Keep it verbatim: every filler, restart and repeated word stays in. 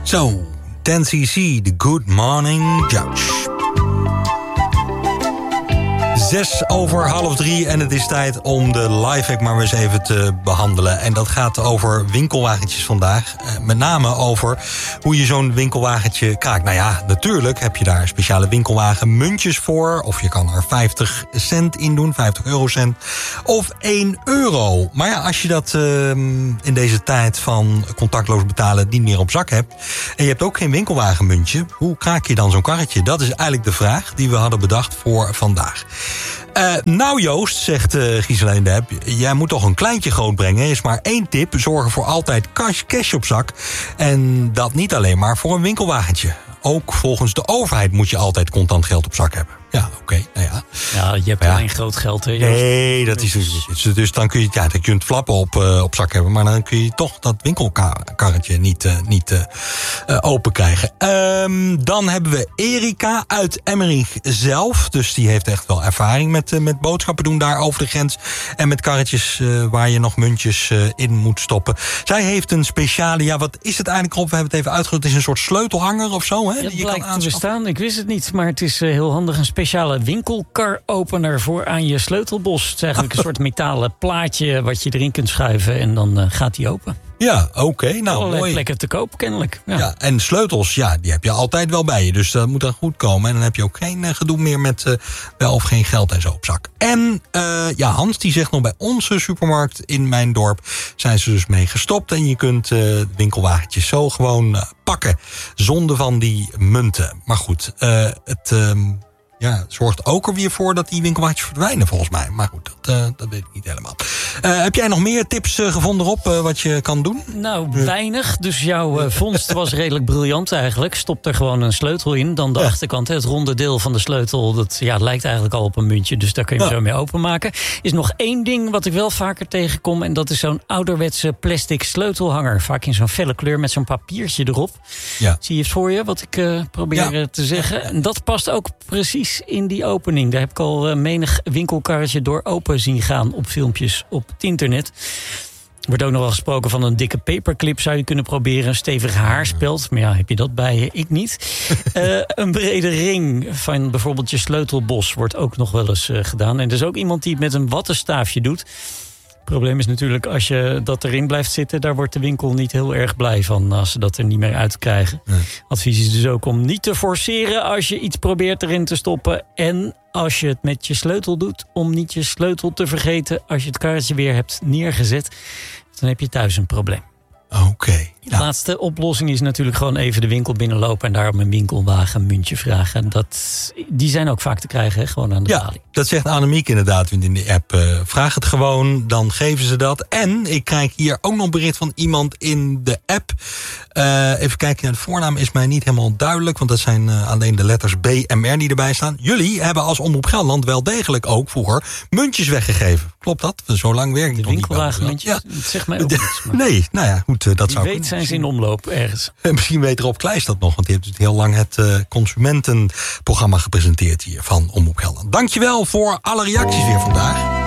Zo, ten C C, The Good Morning Judge. Zes over half drie en het is tijd om de lifehack maar eens even te behandelen. En dat gaat over winkelwagentjes vandaag. Eh, met name over hoe je zo'n winkelwagentje kraakt. Nou ja, natuurlijk heb je daar een speciale winkelwagen muntjes voor. Of je kan er vijftig cent in doen, vijftig eurocent. Of één euro. Maar ja, als je dat uh, in deze tijd van contactloos betalen niet meer op zak hebt. En je hebt ook geen winkelwagenmuntje. Hoe kraak je dan zo'n karretje? Dat is eigenlijk de vraag die we hadden bedacht voor vandaag. Uh, nou Joost, zegt uh, Ghislaine de Heb, jij moet toch een kleintje grootbrengen. Is maar één tip, zorg voor altijd cash, cash op zak. En dat niet alleen maar voor een winkelwagentje. Ook volgens de overheid moet je altijd contant geld op zak hebben. Ja, oké, okay, nou ja. Ja, je hebt ja. alleen groot geld, hè? Nee, dat is dus, dus dan kun je, ja, dan kun je het flappen op, uh, op zak hebben. Maar dan kun je toch dat winkelkarretje niet, uh, niet uh, uh, open krijgen. Um, dan hebben we Erika uit Emmerich zelf. Dus die heeft echt wel ervaring met, uh, met boodschappen doen daar over de grens. En met karretjes uh, waar je nog muntjes uh, in moet stoppen. Zij heeft een speciale, ja, wat is het eigenlijk op? We hebben het even uitgelegd. Het is een soort sleutelhanger of zo, hè? Ja, die je lijkt kan te bestaan. Ik wist het niet, maar het is uh, heel handig. Een speciale winkelkaropener voor aan je sleutelbos. Het is eigenlijk een soort metalen plaatje wat je erin kunt schuiven en dan uh, gaat die open. Ja, oké. Okay, nou, allerlei mooi. plekken te koop, kennelijk. Ja. Ja, en sleutels, ja, die heb je altijd wel bij je. Dus dat moet dan goed komen. En dan heb je ook geen uh, gedoe meer met uh, wel of geen geld en zo op zak. En uh, ja, Hans die zegt nog, bij onze supermarkt in mijn dorp zijn ze dus mee gestopt. En je kunt uh, winkelwagentjes zo gewoon uh, pakken. Zonder van die munten. Maar goed, uh, het... Uh, Ja, het zorgt ook er weer voor dat die winkelwagentjes verdwijnen volgens mij. Maar goed, dat, uh, dat weet ik niet helemaal. Uh, heb jij nog meer tips uh, gevonden op uh, wat je kan doen? Nou, weinig. Dus jouw uh, vondst was redelijk briljant eigenlijk. Stop er gewoon een sleutel in. Dan de ja. achterkant, het ronde deel van de sleutel. Dat ja, lijkt eigenlijk al op een muntje. Dus daar kun je ja. zo mee openmaken. Is nog één ding wat ik wel vaker tegenkom. En dat is zo'n ouderwetse plastic sleutelhanger. Vaak in zo'n felle kleur met zo'n papiertje erop. Ja. Zie je het voor je, wat ik uh, probeer ja. te zeggen? En dat past ook precies in die opening. Daar heb ik al uh, menig winkelkarretje door open zien gaan op filmpjes op het internet. Er wordt ook nog wel gesproken van een dikke paperclip zou je kunnen proberen. Een stevige haarspeld. Maar ja, heb je dat bij je? Ik niet. uh, een brede ring van bijvoorbeeld je sleutelbos wordt ook nog wel eens uh, gedaan. En er is ook iemand die het met een wattenstaafje doet. Het probleem is natuurlijk, als je dat erin blijft zitten, daar wordt de winkel niet heel erg blij van als ze dat er niet meer uitkrijgen. Nee. Advies is dus ook om niet te forceren als je iets probeert erin te stoppen. En als je het met je sleutel doet, om niet je sleutel te vergeten als je het karretje weer hebt neergezet. Dan heb je thuis een probleem. Oké. Okay. De ja. laatste oplossing is natuurlijk gewoon even de winkel binnenlopen en daar op een winkelwagen een muntje vragen. Dat, die zijn ook vaak te krijgen, hè? Gewoon aan de ja, balie. Dat zegt Annemiek inderdaad in de app. Uh, vraag het gewoon, dan geven ze dat. En ik krijg hier ook nog bericht van iemand in de app. Uh, even kijken naar de voornaam, is mij niet helemaal duidelijk. Want dat zijn uh, alleen de letters B M R die erbij staan. Jullie hebben als Omroep Gelderland wel degelijk ook vroeger muntjes weggegeven. Klopt dat? Zo lang werk ik nog niet. Winkelwagenmuntjes? Ja. Zeg mij ook niets. Maar... Nee, nou ja, goed, uh, dat Wie zou weet zijn ze in omloop ergens. En misschien weet Rob Kleijs dat nog, want die heeft heel lang het uh, consumentenprogramma gepresenteerd hier van Omroep Gelderland. Dankjewel voor alle reacties weer vandaag.